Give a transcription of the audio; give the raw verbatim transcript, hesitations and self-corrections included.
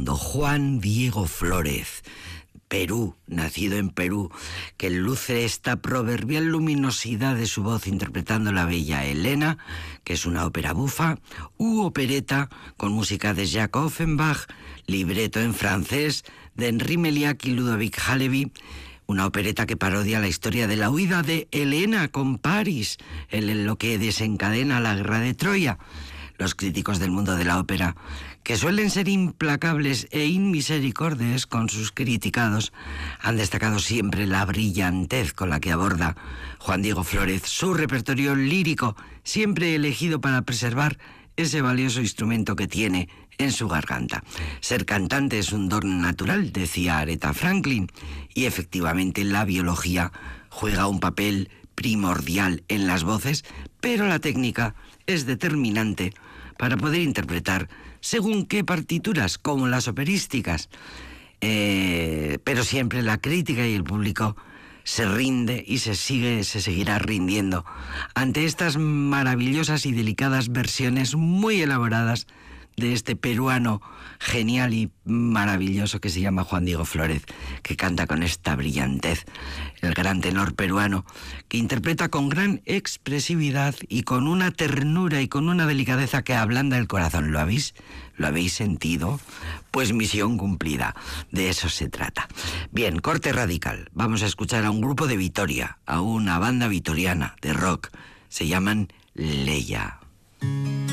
mundo, Juan Diego Flórez, Perú, nacido en Perú, que luce esta proverbial luminosidad de su voz interpretando la bella Helena, que es una ópera bufa, u opereta con música de Jacques Offenbach, libreto en francés de Henri Meliac y Ludovic Halevi, una opereta que parodia la historia de la huida de Helena con París, en lo que desencadena la guerra de Troya. Los críticos del mundo de la ópera, que suelen ser implacables e inmisericordes con sus criticados, han destacado siempre la brillantez con la que aborda Juan Diego Flórez su repertorio lírico, siempre elegido para preservar ese valioso instrumento que tiene en su garganta. Ser cantante es un don natural, decía Aretha Franklin, y efectivamente la biología juega un papel primordial en las voces, pero la técnica es determinante para poder interpretar según qué partituras, como las operísticas. Eh, pero siempre la crítica y el público se rinde y se sigue, se seguirá rindiendo ante estas maravillosas y delicadas versiones muy elaboradas de este peruano genial y maravilloso que se llama Juan Diego Flórez, que canta con esta brillantez, el gran tenor peruano, que interpreta con gran expresividad y con una ternura y con una delicadeza que ablanda el corazón. ¿Lo habéis, lo habéis sentido? Pues misión cumplida, de eso se trata. Bien, corte radical, vamos a escuchar a un grupo de Vitoria, a una banda vitoriana de rock, se llaman Leia.